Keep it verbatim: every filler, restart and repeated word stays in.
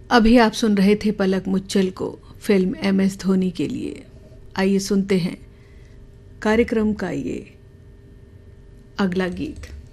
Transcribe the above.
अभी आप सुन रहे थे पलक मुच्छल को फिल्म एम एस धोनी के लिए। आइए सुनते हैं कार्यक्रम का ये अगला गीत।